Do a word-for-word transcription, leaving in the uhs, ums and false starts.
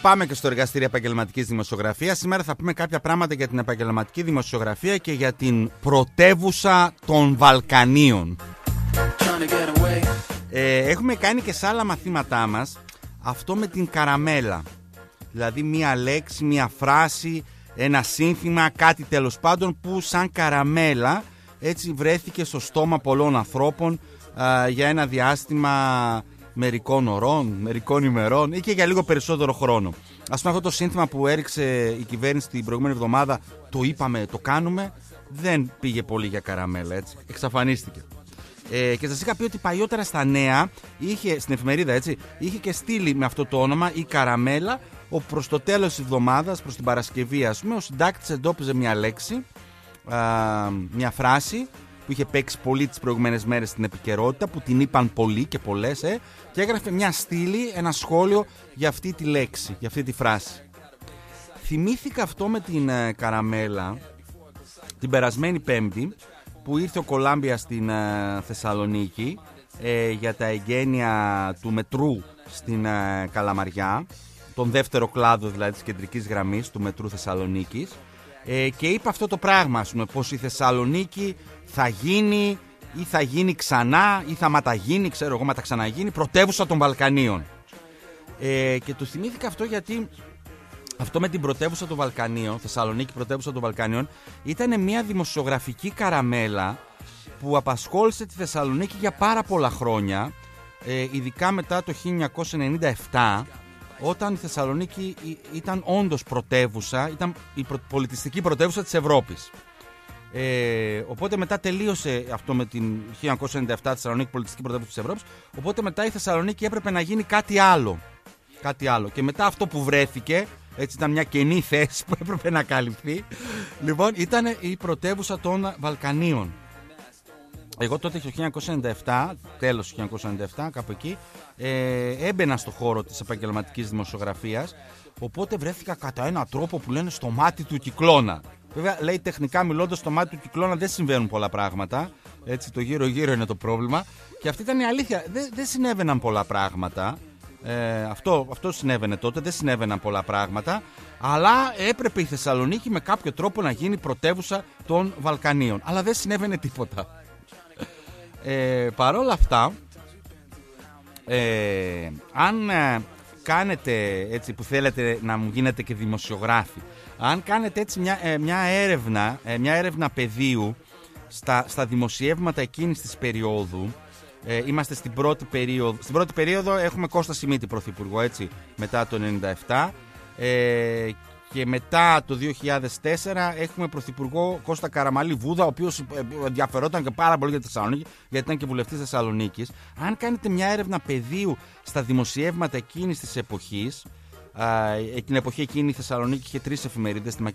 πάμε και στο εργαστήριο επαγγελματικής δημοσιογραφίας. Σήμερα θα πούμε κάποια πράγματα για την επαγγελματική δημοσιογραφία και για την πρωτεύουσα των Βαλκανίων. Ε, έχουμε κάνει και σε άλλα μαθήματά μας αυτό με την καραμέλα. Δηλαδή μία λέξη, μία φράση, ένα σύνθημα, κάτι τέλος πάντων που σαν καραμέλα έτσι βρέθηκε στο στόμα πολλών ανθρώπων α, για ένα διάστημα μερικών ωρών, μερικών ημερών ή και για λίγο περισσότερο χρόνο. Ας πούμε, αυτό το σύνθημα που έριξε η κυβέρνηση την προηγούμενη εβδομάδα, το είπαμε, το κάνουμε, δεν πήγε πολύ για καραμέλα, έτσι. Εξαφανίστηκε. Ε, και σας είχα πει ότι παλιότερα στα νέα, είχε, στην εφημερίδα, έτσι, είχε και στείλει με αυτό το όνομα η καραμέλα, όπου προς το τέλος της εβδομάδας, προς την Παρασκευή, ας πούμε, ο συντάκτης εντόπιζε μια λέξη, α, μια φράση που είχε παίξει πολύ τις προηγούμενες μέρες στην επικαιρότητα, που την είπαν πολλοί και πολλές, ε, και έγραφε μια στήλη, ένα σχόλιο για αυτή τη λέξη, για αυτή τη φράση. Θυμήθηκα αυτό με την ε, καραμέλα την περασμένη Πέμπτη, που ήρθε ο Κολάμπια στην ε, Θεσσαλονίκη ε, για τα εγγένεια του μετρού στην ε, Καλαμαριά, τον δεύτερο κλάδο δηλαδή της κεντρικής γραμμής του μετρού Θεσσαλονίκης, ε, και είπε αυτό το πράγμα, ας πούμε, πως η Θεσσαλονίκη θα γίνει ή θα γίνει ξανά ή θα ματαγίνει, ξέρω εγώ, ματαξαναγίνει πρωτεύουσα των Βαλκανίων. Ε, και του θυμήθηκα αυτό γιατί αυτό με την πρωτεύουσα των Βαλκανίων, Θεσσαλονίκη πρωτεύουσα των Βαλκανίων, ήταν μια δημοσιογραφική καραμέλα που απασχόλησε τη Θεσσαλονίκη για πάρα πολλά χρόνια, ε, ειδικά μετά το χίλια εννιακόσια ενενήντα επτά, όταν η Θεσσαλονίκη ήταν όντως πρωτεύουσα, ήταν η πολιτιστική πρωτεύουσα της Ευρώπης. Ε, οπότε μετά τελείωσε αυτό με την χίλια εννιακόσια ενενήντα επτά Θεσσαλονίκη πολιτιστική πρωτεύουσα της Ευρώπης. Οπότε μετά η Θεσσαλονίκη έπρεπε να γίνει κάτι άλλο. Κάτι άλλο. Και μετά αυτό που βρέθηκε, έτσι ήταν μια κενή θέση που έπρεπε να καλυφθεί. Λοιπόν, ήταν η πρωτεύουσα των Βαλκανίων. Εγώ τότε το χίλια εννιακόσια ενενήντα επτά, τέλος του χίλια εννιακόσια ενενήντα επτά, κάπου εκεί, ε, έμπαινα στο χώρο της επαγγελματικής δημοσιογραφίας. Οπότε βρέθηκα κατά έναν τρόπο που λένε στο μάτι του κυκλώνα. Βέβαια, λέει τεχνικά μιλώντας, στο μάτι του κυκλώνα δεν συμβαίνουν πολλά πράγματα. Έτσι, το γύρω-γύρω είναι το πρόβλημα. Και αυτή ήταν η αλήθεια. Δεν, δεν συνέβαιναν πολλά πράγματα. Ε, αυτό, αυτό συνέβαινε τότε, δεν συνέβαιναν πολλά πράγματα. Αλλά έπρεπε η Θεσσαλονίκη με κάποιο τρόπο να γίνει πρωτεύουσα των Βαλκανίων. Αλλά δεν συνέβαινε τίποτα. Ε, Παρ' όλα αυτά, ε, αν ε, κάνετε έτσι που θέλετε να μου γίνετε και δημοσιογράφοι, αν κάνετε έτσι μια, ε, μια έρευνα, ε, μια έρευνα πεδίου στα, στα δημοσιεύματα εκείνης της περίοδου, ε, είμαστε στην πρώτη περίοδο, στην πρώτη περίοδο έχουμε Κώστα Σιμίτη πρωθυπουργό, έτσι, μετά το ενενήντα επτά, ε, και μετά το δύο χιλιάδες τέσσερα έχουμε πρωθυπουργό Κώστα Καραμαλή Βούδα, ο οποίος ενδιαφερόταν και πάρα πολύ για τη Θεσσαλονίκη, γιατί ήταν και βουλευτής Θεσσαλονίκης. Αν κάνετε μια έρευνα πεδίου στα δημοσιεύματα εκείνης της εποχής, εκείνη την εποχή εκείνη η Θεσσαλονίκη είχε τρεις εφημερίδες,